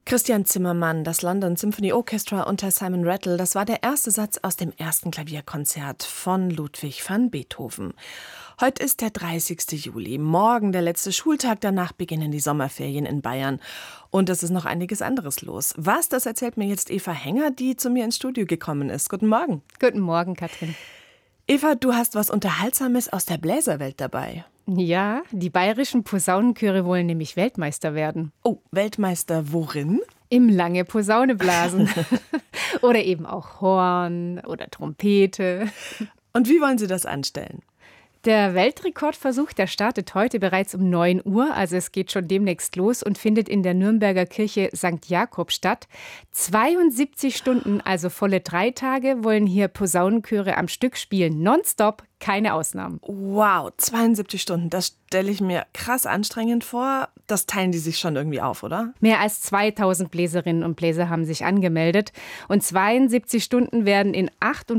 Christian Zimmermann, das London Symphony Orchestra unter Simon Rattle, das war der erste Satz aus dem ersten Klavierkonzert von Ludwig van Beethoven. Heute ist der 30. Juli, morgen der letzte Schultag, danach beginnen die Sommerferien in Bayern. Und es ist noch einiges anderes los. Was, das erzählt mir jetzt Eva Henger, die zu mir ins Studio gekommen ist. Guten Morgen. Guten Morgen, Katrin. Eva, du hast was Unterhaltsames aus der Bläserwelt dabei. Ja, die bayerischen Posaunenchöre wollen nämlich Weltmeister werden. Oh, Weltmeister worin? Im lange Posaune blasen. Oder eben auch Horn oder Trompete. Und wie wollen Sie das anstellen? Der Weltrekordversuch, der startet heute bereits um 9 Uhr, also es geht schon demnächst los und findet in der Nürnberger Kirche St. Jakob statt. 72 Stunden, also volle 3 Tage, wollen hier Posaunenchöre am Stück spielen, nonstop, keine Ausnahmen. Wow, 72 Stunden, das stelle ich mir krass anstrengend vor. Das teilen die sich schon irgendwie auf, oder? Mehr als 2000 Bläserinnen und Bläser haben sich angemeldet und 72 Stunden werden in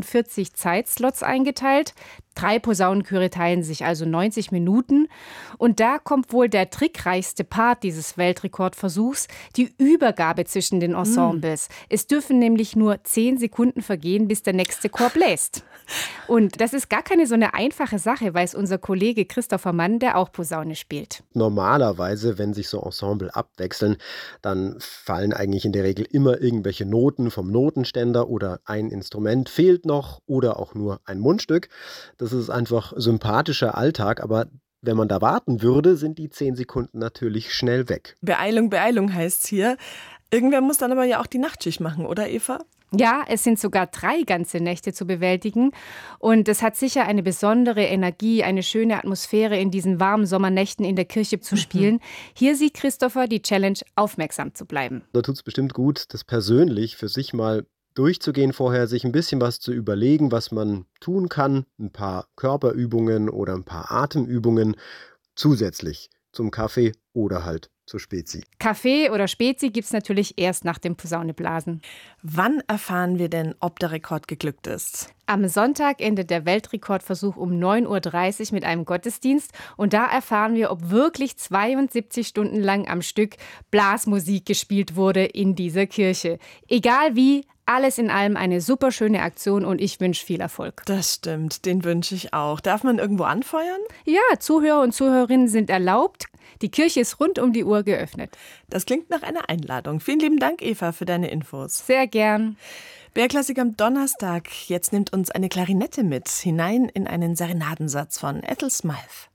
48 Zeitslots eingeteilt. 3 Posaunenchöre teilen sich also 90 Minuten. Und da kommt wohl der trickreichste Part dieses Weltrekordversuchs, die Übergabe zwischen den Ensembles. Es dürfen nämlich nur 10 Sekunden vergehen, bis der nächste Chor bläst. Und das ist gar keine so eine einfache Sache, weiß unser Kollege Christopher Mann, der auch Posaune spielt. Normalerweise, wenn sich so Ensemble abwechseln, dann fallen eigentlich in der Regel immer irgendwelche Noten vom Notenständer oder ein Instrument fehlt noch oder auch nur ein Mundstück. Das ist einfach sympathischer Alltag, aber wenn man da warten würde, sind die 10 Sekunden natürlich schnell weg. Beeilung, Beeilung heißt's hier. Irgendwer muss dann aber ja auch die Nachtschicht machen, oder Eva? Ja, es sind sogar 3 ganze Nächte zu bewältigen und es hat sicher eine besondere Energie, eine schöne Atmosphäre in diesen warmen Sommernächten in der Kirche zu spielen. Hier sieht Christopher die Challenge, aufmerksam zu bleiben. Da tut es bestimmt gut, das persönlich für sich mal durchzugehen vorher, sich ein bisschen was zu überlegen, was man tun kann, ein paar Körperübungen oder ein paar Atemübungen zusätzlich zum Kaffee oder halt zur Spezi. Kaffee oder Spezi gibt's natürlich erst nach dem Posauneblasen. Wann erfahren wir denn, ob der Rekord geglückt ist? Am Sonntag endet der Weltrekordversuch um 9.30 Uhr mit einem Gottesdienst. Und da erfahren wir, ob wirklich 72 Stunden lang am Stück Blasmusik gespielt wurde in dieser Kirche. Egal wie, alles in allem eine super schöne Aktion und ich wünsche viel Erfolg. Das stimmt, den wünsche ich auch. Darf man irgendwo anfeuern? Ja, Zuhörer und Zuhörerinnen sind erlaubt. Die Kirche ist rund um die Uhr geöffnet. Das klingt nach einer Einladung. Vielen lieben Dank, Eva, für deine Infos. Sehr gern. BR-Klassik am Donnerstag. Jetzt nimmt uns eine Klarinette mit, hinein in einen Serenadensatz von Ethel Smythe.